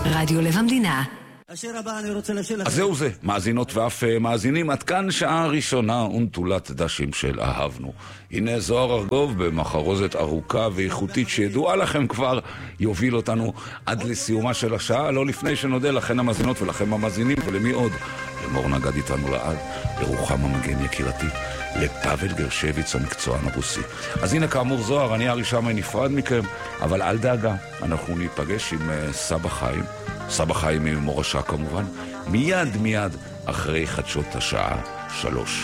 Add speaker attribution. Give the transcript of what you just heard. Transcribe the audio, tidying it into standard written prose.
Speaker 1: רדיו לב המדינה.
Speaker 2: השיר הבא אני רוצה לשיר לכם.
Speaker 3: אז זהו זה, מאזינות ואף מאזינים, עד כאן שעה ראשונה ונטולת דשים של אהבנו. הנה זוהר ארגוב במחרוזת ארוכה ואיכותית שידועה לכם כבר, יוביל אותנו עד לסיומה של השעה, לא לפני שנודה לכן המאזינות ולכם המאזינים ולמי עוד. למור נגד איתנו לעד, לרוחמה מגן יקירתי, לפאבל גרשביץ המקצוען הרוסי. אז הנה כאמור זוהר, אני ארי שמאי נפרד מכם, אבל אל דאגה, אנחנו ניפגש עם סבא חיים, סבא חיים ממורשה כמובן, מיד אחרי חדשות השעה 3.